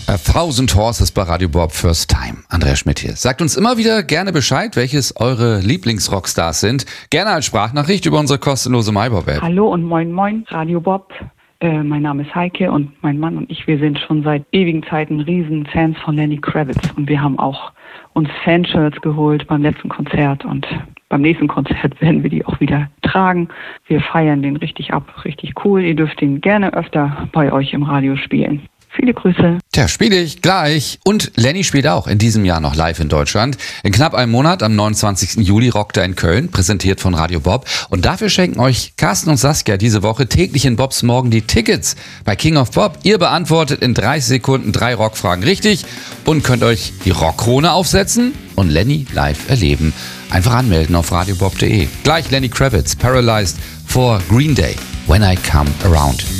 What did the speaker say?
A Thousand Horses bei Radio Bob First Time. Andrea Schmidt hier. Sagt uns immer wieder gerne Bescheid, welches eure Lieblingsrockstars sind. Gerne als Sprachnachricht über unsere kostenlose MyBob-App. Hallo und moin moin, Radio Bob. Mein Name ist Heike und mein Mann und ich, wir sind schon seit ewigen Zeiten riesen Fans von Lenny Kravitz. Und wir haben auch uns Fanshirts geholt beim letzten Konzert und beim nächsten Konzert werden wir die auch wieder tragen. Wir feiern den richtig ab, richtig cool. Ihr dürft ihn gerne öfter bei euch im Radio spielen. Viele Grüße. Tja, spiele ich gleich. Und Lenny spielt auch in diesem Jahr noch live in Deutschland. In knapp einem Monat, am 29. Juli, rockt er in Köln, präsentiert von Radio Bob. Und dafür schenken euch Carsten und Saskia diese Woche täglich in Bobs Morgen die Tickets bei King of Bob. Ihr beantwortet in 30 Sekunden 3 Rockfragen richtig und könnt euch die Rockkrone aufsetzen und Lenny live erleben. Einfach anmelden auf radiobob.de. Gleich Lenny Kravitz, Paralyzed for Green Day, When I Come Around.